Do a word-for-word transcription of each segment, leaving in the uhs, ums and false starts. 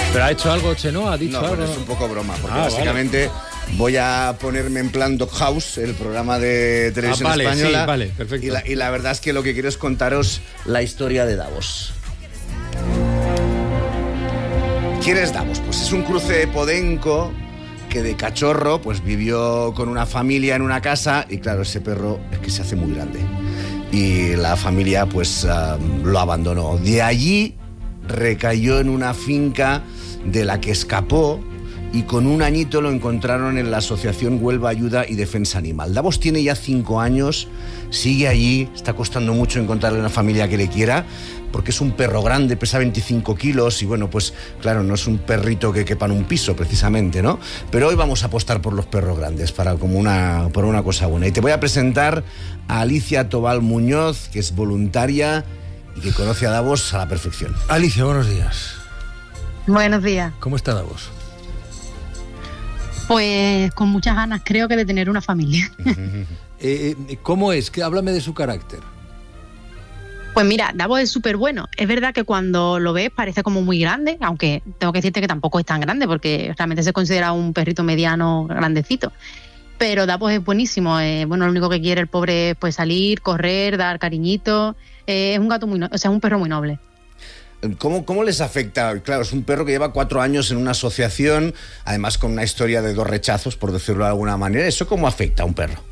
¿Pero ha hecho algo, Chenoa? ¿Ha dicho no, algo? No, pero es un poco broma, porque ah, básicamente vale. voy a ponerme en plan Dog House, el programa de televisión ah, vale, española. Sí, vale, perfecto. Y la, y la verdad es que lo que quiero es contaros la historia de Davos. ¿Quién es Davos? Pues es un cruce de podenco que de cachorro pues vivió con una familia en una casa y claro, ese perro es que se hace muy grande. Y la familia pues uh, lo abandonó. De allí recayó en una finca de la que escapó y con un añito lo encontraron en la asociación Huelva Ayuda y Defensa Animal. Davos tiene ya cinco años, sigue allí, está costando mucho encontrarle una familia que le quiera, porque es un perro grande, pesa veinticinco kilos y bueno, pues claro, no es un perrito que quepa en un piso precisamente, ¿no? Pero hoy vamos a apostar por los perros grandes, para como una, por una cosa buena. Y te voy a presentar a Alicia Tobal Muñoz, que es voluntaria y que conoce a Davos a la perfección. Alicia, buenos días. Buenos días. ¿Cómo está Davos? Pues con muchas ganas, creo que de tener una familia. eh, ¿Cómo es? Háblame de su carácter. Pues mira, Davos es súper bueno. Es verdad que cuando lo ves parece como muy grande, aunque tengo que decirte que tampoco es tan grande, porque realmente se considera un perrito mediano grandecito. Pero Davos es buenísimo. Eh, bueno, lo único que quiere el pobre es pues salir, correr, dar cariñito. Eh, es un gato muy, no- o sea, es un perro muy noble. ¿Cómo, ¿Cómo les afecta? Claro, es un perro que lleva cuatro años en una asociación, además con una historia de dos rechazos, por decirlo de alguna manera. ¿Eso cómo afecta a un perro?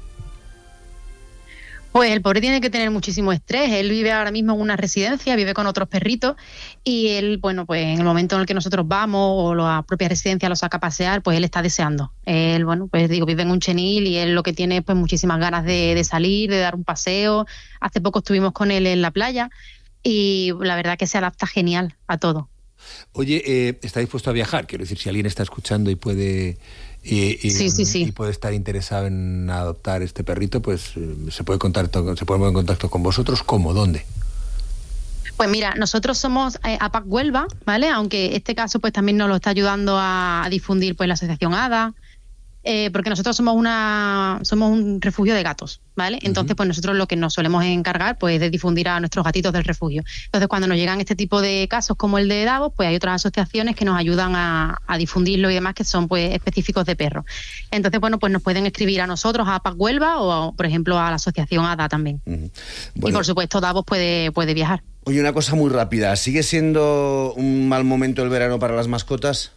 Pues el pobre tiene que tener muchísimo estrés. Él vive ahora mismo en una residencia, vive con otros perritos y él, bueno, pues en el momento en el que nosotros vamos o la propia residencia lo saca a pasear, pues él está deseando. Él, bueno, pues digo, vive en un chenil y él lo que tiene es pues muchísimas ganas de, de salir, de dar un paseo. Hace poco estuvimos con él en la playa y la verdad que se adapta genial a todo. Oye, eh, ¿está dispuesto a viajar? Quiero decir, si alguien está escuchando y puede... Y, y, Sí, sí, sí. y puede estar interesado en adoptar este perrito, pues eh, se puede contacto, se puede poner en contacto con vosotros. ¿Cómo? ¿Dónde? Pues mira, nosotros somos eh, A P A C Huelva, ¿vale? Aunque este caso pues también nos lo está ayudando a, a difundir pues la asociación A D A, eh, porque nosotros somos una somos un refugio de gatos, ¿vale? Entonces, uh-huh. pues nosotros lo que nos solemos encargar pues de difundir a nuestros gatitos del refugio. Entonces, cuando nos llegan este tipo de casos como el de Davos, pues hay otras asociaciones que nos ayudan a, a difundirlo y demás, que son pues específicos de perros. Entonces, bueno, pues nos pueden escribir a nosotros, a A P A C Huelva o, por ejemplo, a la asociación A D A también. Uh-huh. Bueno. Y por supuesto, Davos puede, puede viajar. Oye, una cosa muy rápida. ¿Sigue siendo un mal momento el verano para las mascotas?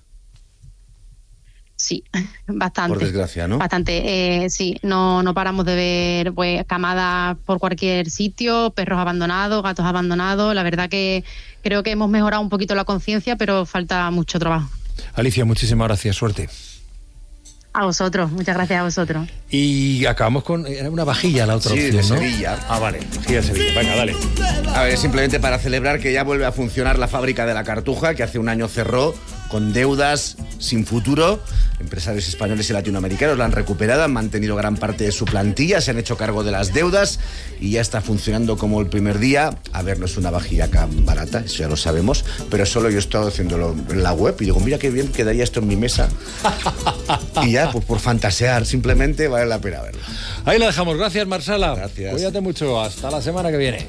Sí, bastante. Por desgracia, ¿no? Bastante, eh, sí. No, no paramos de ver pues camadas por cualquier sitio, perros abandonados, gatos abandonados. La verdad que creo que hemos mejorado un poquito la conciencia, pero falta mucho trabajo. Alicia, muchísimas gracias. Suerte. A vosotros, muchas gracias a vosotros. Y acabamos con era una vajilla la otra sí, opción, de ¿no? Sevilla. Ah, vale, vajilla de Sevilla. Venga, dale. A ver, simplemente para celebrar que ya vuelve a funcionar la fábrica de la Cartuja, que hace un año cerró con deudas sin futuro. Empresarios españoles y latinoamericanos la han recuperado, han mantenido gran parte de su plantilla, se han hecho cargo de las deudas y ya está funcionando como el primer día. A ver, no es una vajilla tan barata, eso ya lo sabemos, pero solo yo he estado haciéndolo en la web y digo, mira qué bien quedaría esto en mi mesa. Y ya, pues por fantasear, simplemente vale la pena verlo. Ahí la dejamos. Gracias, Marsala. Gracias. Cuídate mucho. Hasta la semana que viene.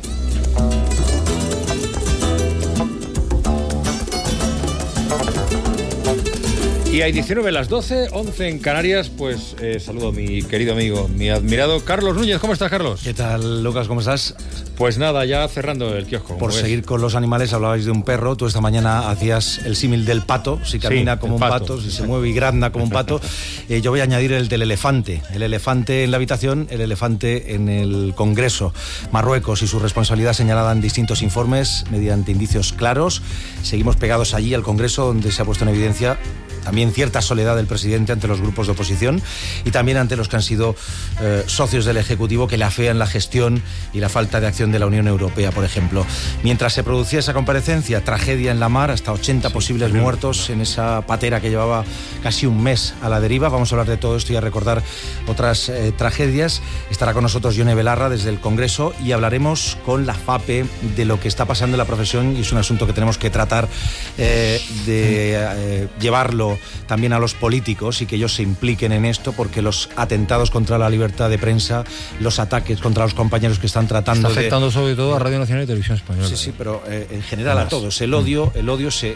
Y hay diecinueve a las doce, once en Canarias, pues eh, saludo a mi querido amigo, mi admirado Carlos Núñez. ¿Cómo estás, Carlos? ¿Qué tal, Lucas? ¿Cómo estás? Pues nada, ya cerrando el kiosco. Por seguir ves. Con los animales, hablabais de un perro. Tú esta mañana hacías el símil del pato. Si camina sí, como un pato, pato si se mueve y granda como un pato. Eh, yo voy a añadir el del elefante. El elefante en la habitación, el elefante en el Congreso. Marruecos y su responsabilidad señalada en distintos informes mediante indicios claros. Seguimos pegados allí al Congreso, donde se ha puesto en evidencia también cierta soledad del presidente ante los grupos de oposición y también ante los que han sido eh, socios del Ejecutivo que le afean la gestión y la falta de acción de la Unión Europea, por ejemplo. Mientras se producía esa comparecencia, tragedia en la mar, hasta ochenta sí, posibles sí, muertos en esa patera que llevaba casi un mes a la deriva. Vamos a hablar de todo esto y a recordar otras eh, tragedias. Estará con nosotros Yone Belarra desde el Congreso y hablaremos con la FAPE de lo que está pasando en la profesión y es un asunto que tenemos que tratar eh, de eh, llevarlo también a los políticos y que ellos se impliquen en esto, porque los atentados contra la libertad de prensa, los ataques contra los compañeros que están tratando está afectando de... sobre todo a Radio Nacional y Televisión Española. Sí, sí, pero eh, en general a todos. El odio, el odio se